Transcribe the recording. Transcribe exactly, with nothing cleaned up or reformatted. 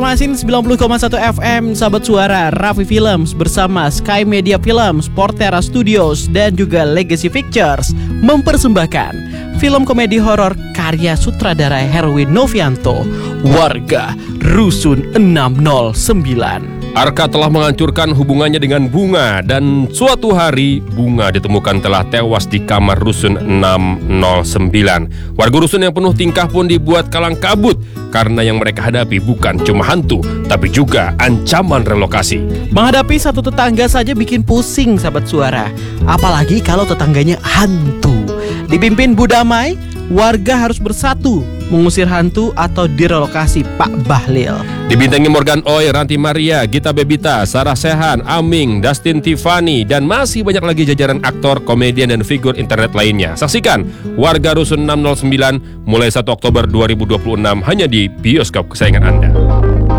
Masih sembilan puluh koma satu F M, sahabat suara, Raffi Films bersama Sky Media Films, Portera Studios, dan juga Legacy Pictures mempersembahkan film komedi horor karya sutradara Herwin Novianto, Warga Rusun enam nol sembilan. Arka telah menghancurkan hubungannya dengan Bunga dan suatu hari Bunga ditemukan telah tewas di kamar rusun enam nol sembilan. Warga rusun yang penuh tingkah pun dibuat kalang kabut karena yang mereka hadapi bukan cuma hantu tapi juga ancaman relokasi. Menghadapi satu tetangga saja bikin pusing, sahabat suara, apalagi kalau tetangganya hantu. Dipimpin Bu Damai, warga harus bersatu mengusir hantu atau direlokasi Pak Bahlil. Dibintangi Morgan Oey, Ranti Maria, Gita Bebita, Sarah Sehan, Aming, Dustin Tiffany, dan masih banyak lagi jajaran aktor, komedian, dan figur internet lainnya. Saksikan Warga Rusun enam nol sembilan mulai satu Oktober dua ribu dua puluh enam hanya di bioskop kesayangan Anda.